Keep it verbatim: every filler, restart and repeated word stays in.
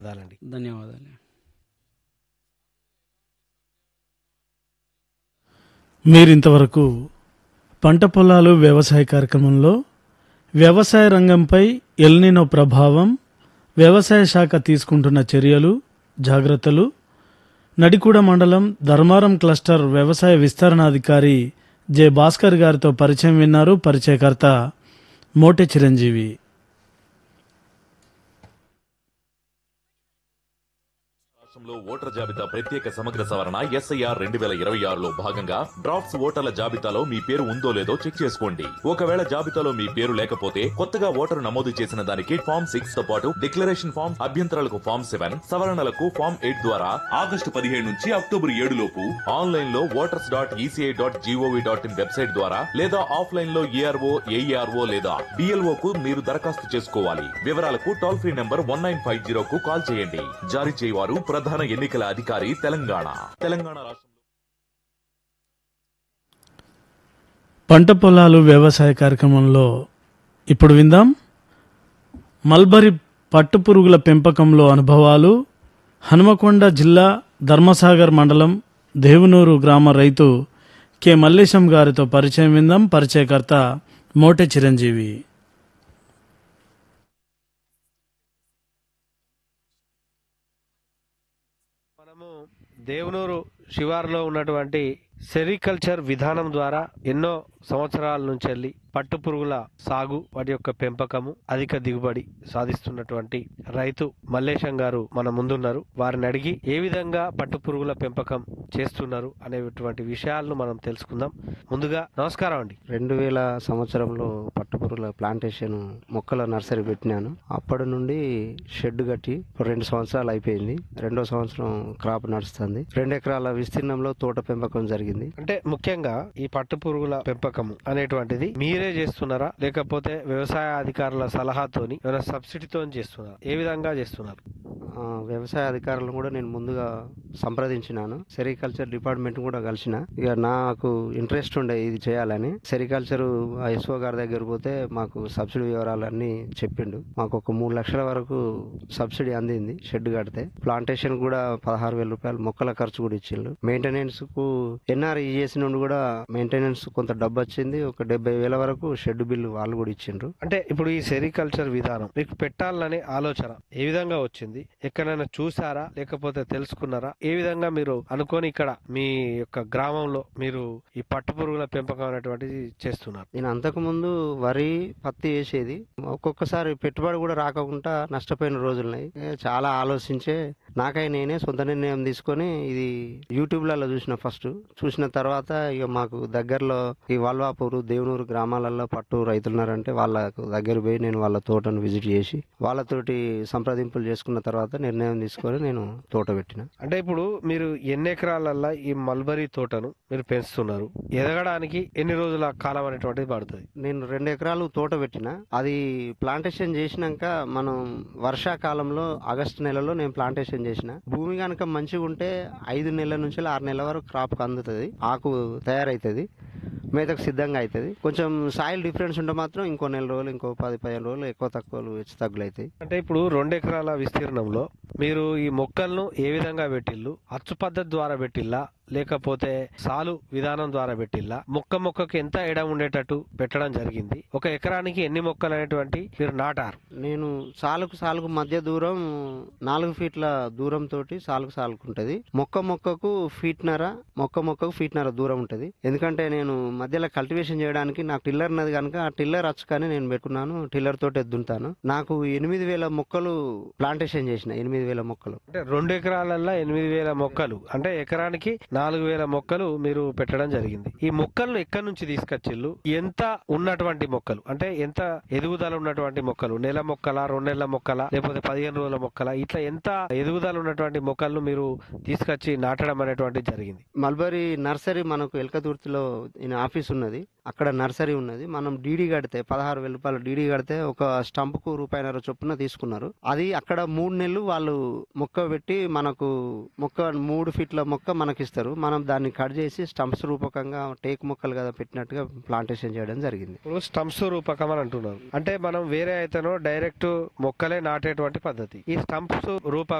ధన్యవాదాలండి. ధన్యవాదాలు. మీరింతవరకు పంట పొలాలు వ్యవసాయ కార్యక్రమంలో వ్యవసాయ రంగంపై ఎల్నినో ప్రభావం, వ్యవసాయ శాఖ తీసుకుంటున్న చర్యలు, జాగ్రత్తలు, నడికూడ మండలం ధర్మారం క్లస్టర్ వ్యవసాయ విస్తరణాధికారి జె భాస్కర్ గారితో పరిచయం విన్నారు. పరిచయకర్త మోటె చిరంజీవి. ఓటర్ జాబితా ప్రత్యేక సమగ్ర సవరణ ఎస్ఐఆర్ రెండు వేల ఇరవై ఆరులో భాగంగా డ్రాఫ్ట్స్ ఓటర్ల జాబితాలో మీ పేరు ఉందో లేదో చెక్ చేసుకోండి. ఒకవేళ జాబితాలో మీ పేరు లేకపోతే కొత్తగా ఓటరు నమోదు చేసిన దానికి ఫామ్ సిక్స్ తో పాటు డిక్లరేషన్ ఫామ్, అభ్యంతరాలకు ఫామ్ సెవెన్, సవరణలకు ఫామ్ ఎయిట్ ద్వారా ఆగస్టు పదిహేడు నుంచి అక్టోబర్ ఏడు లోపు ఆన్లైన్ లో voters dot ECI dot GOV dot in website ద్వారా లేదా ఆఫ్లైన్ లో ఏఆర్ఓ, ఏఈఆర్ఓ లేదా డిఎల్ఓ కు మీరు దరఖాస్తు చేసుకోవాలి. వివరాలకు toll free number one nine five zero కు కాల్ చేయండి. జారీ చేయవారు ప్రధాన ఎన్నికల అధికారి తెలంగాణ. తెలంగాణ రాష్ట్రంలో పంట పొలాలు వ్యవసాయ కార్యక్రమంలో ఇప్పుడు విందాం మల్బరీ పట్టుపురుగుల పెంపకంలో అనుభవాలు. హనుమకొండ జిల్లా ధర్మసాగర్ మండలం దేవునూరు గ్రామ రైతు కె మల్లేశం గారితో పరిచయం విందాం. పరిచయకర్త మోటె చిరంజీవి. మనము దేవునూరు శివారులో ఉన్నటువంటి సెరికల్చర్ విధానం ద్వారా ఎన్నో సంవత్సరాల నుంచి వెళ్ళి పట్టు పురుగుల సాగు, వాటి యొక్క పెంపకము, అధిక దిగుబడి సాధిస్తున్నటువంటి రైతు మల్లేశం గారు మన ముందున్నారు. వారిని అడిగి ఏ విధంగా పట్టు పురుగుల పెంపకం చేస్తున్నారు అనేటువంటి విషయాలను మనం తెలుసుకుందాం. ముందుగా నమస్కారం అండి. రెండు వేల సంవత్సరంలో పట్టుపురుగుల ప్లాంటేషన్ మొక్కల నర్సరీ పెట్టినాను. అప్పటి నుండి షెడ్ కట్టి రెండు సంవత్సరాలు అయిపోయింది. రెండో సంవత్సరం క్రాప్ నడుస్తుంది. రెండు ఎకరాల విస్తీర్ణంలో తోట పెంపకం జరిగింది. అంటే ముఖ్యంగా ఈ పట్టు పురుగుల పెంపకం అనేటువంటిది మీరే చేస్తున్నారా, లేకపోతే వ్యవసాయ అధికారుల సలహాతోని ఏమైనా సబ్సిడీతో చేస్తున్నారా? ఏ విధంగా చేస్తున్నారు? వ్యవసాయ అధికారులను కూడా నేను ముందుగా సంప్రదించినాను. సెరికల్చర్ డిపార్ట్మెంట్ కూడా కలిసిన. ఇక నాకు ఇంట్రెస్ట్ ఉండే ఇది చేయాలని సెరికల్చర్ ఎస్ఓ గారి దగ్గర పోతే మాకు సబ్సిడీ వివరాలు అన్ని చెప్పిండు. మాకు ఒక మూడు లక్షల వరకు సబ్సిడీ అందింది షెడ్ కడితే. ప్లాంటేషన్ కూడా పదహారు వేల రూపాయలు మొక్కల ఖర్చు కూడా ఇచ్చిండు. మెయింటెనెన్స్ కు ఎన్ఆర్ఈ చేసిన నుండి కూడా మెయింటెనెన్స్ కొంత డబ్బు వచ్చింది. ఒక డెబ్బై వేల వరకు షెడ్ బిల్లు వాళ్ళు కూడా ఇచ్చిండ్రు. అంటే ఇప్పుడు ఈ సెరికల్చర్ విధానం మీకు పెట్టాలనే ఆలోచన ఏ విధంగా వచ్చింది? ఎక్కడైనా చూసారా, లేకపోతే తెలుసుకున్నారా? ఏ విధంగా మీరు అనుకోని ఇక్కడ మీ యొక్క గ్రామంలో మీరు ఈ పట్టు పురుగుల పెంపకం అనేటువంటిది చేస్తున్నారు? నేను అంతకు ముందు వరి, పత్తి వేసేది. ఒక్కొక్కసారి పెట్టుబడి కూడా రాకుండా నష్టపోయిన రోజులున్నాయి. చాలా ఆలోచించే నాకై నేనే సొంత నిర్ణయం తీసుకొని ఇది యూట్యూబ్లలో చూసిన. ఫస్ట్ చూసిన తర్వాత ఇక మాకు దగ్గరలో ఈ వాల్వాపూరు, దేవునూరు గ్రామాలలో పట్టు రైతులున్నారంటే వాళ్ళకు దగ్గర పోయి నేను వాళ్ళ తోటను విజిట్ చేసి వాళ్ళతోటి సంప్రదింపులు చేసుకున్న తర్వాత నిర్ణయం తీసుకొని నేను తోట పెట్టిన. అంటే ఇప్పుడు మీరు ఎన్ని ఎకరాలల్లో ఈ మల్బరీ తోటను మీరు పెంచుతున్నారు? ఎదగడానికి ఎన్ని రోజుల కాలం అనేటువంటిది పడుతుంది? నేను రెండు ఎకరాలు తోట పెట్టిన. అది ప్లాంటేషన్ చేసినాక మనం వర్షాకాలంలో ఆగస్టు నెలలో నేను ప్లాంటేషన్ చేసిన. భూమి కనుక మంచిగా ఉంటే ఐదు నెలల నుంచి ఆరు నెలల వరకు క్రాప్ అందుతుంది, ఆకు తయారైతుంది, మేతకు సిద్ధంగా అవుతుంది. కొంచెం సాయిల్ డిఫరెన్స్ ఉంటే మాత్రం ఇంకో నెల రోజులు, ఇంకో పది పదిహేను రోజులు ఎక్కువ తక్కువలు హెచ్చు తగ్గులు అవుతాయి. అంటే ఇప్పుడు రెండు ఎకరాల విస్తీర్ణంలో మీరు ఈ మొక్కలను ఏ విధంగా పెట్టిల్లు? అచ్చు పద్ధతి ద్వారా పెట్టిల్లా, లేకపోతే సాలు విధానం ద్వారా పెట్టిల్లా? మొక్క మొక్కకి ఎంత ఎడం ఉండేటట్టు పెట్టడం జరిగింది? ఒక ఎకరానికి ఎన్ని మొక్కలు అనేటువంటి మీరు నాటారు? నేను సాలుకు సాలుకు మధ్య దూరం నాలుగు ఫీట్ల దూరం తోటి సాలుకు సాలుకు ఉంటది. మొక్క మొక్కకు ఫీట్నర, మొక్క మొక్కకు ఫీట్నర దూరం ఉంటది. ఎందుకంటే నేను మధ్యలో కల్టివేషన్ చేయడానికి నాకు టిల్లర్ ఉన్నది కనుక ఆ టిల్లర్ అచ్చుకని నేను పెట్టుకున్నాను. టిల్లర్ తోటి ఎద్దుంటాను. నాకు ఎనిమిది వేల మొక్కలు ప్లాంటేషన్ చేసిన. ఎనిమిది వేల మొక్కలు అంటే రెండు ఎకరాలల్లో ఎనిమిది వేల మొక్కలు అంటే ఎకరానికి నాలుగు వేల మొక్కలు మీరు పెట్టడం జరిగింది. ఈ మొక్కలను ఎక్కడి నుంచి తీసుకొచ్చిల్లు? ఎంత ఉన్నటువంటి మొక్కలు అంటే ఎంత ఎదుగుదల ఉన్నటువంటి మొక్కలు? నెల మొక్కల, రెండు నెలల మొక్కల, లేకపోతే పదిహేను రోజుల మొక్కల, ఇట్లా ఎంత ఎదుగుదల ఉన్నటువంటి మొక్కలను మీరు తీసుకొచ్చి నాటడం అనేటువంటి జరిగింది? మల్బరీ నర్సరీ మనకు ఎల్కతుర్తిలో ఆఫీస్ ఉన్నది. అక్కడ నర్సరీ ఉన్నది. మనం డీడీ కడితే పదహారు వేల రూపాయలు డీడీ కడితే ఒక స్టంప్ కు రూపాయిన్నర చొప్పున తీసుకున్నారు. అది అక్కడ మూడు నెలలు వాళ్ళు మొక్క పెట్టి మనకు మొక్క మూడు ఫీట్ల మొక్క మనకి ఇస్తారు. మనం దాన్ని కట్ చేసి స్టంప్స్ రూపకంగా టేక్ మొక్కలు కదా పెట్టినట్టుగా ప్లాంటేషన్ చేయడం జరిగింది. ఇప్పుడు స్టంప్స్ రూపకం అని అంటున్నారు అంటే మనం వేరే అయితేనో డైరెక్ట్ మొక్కలే నాటేటువంటి పద్ధతి. ఈ స్టంప్స్ రూప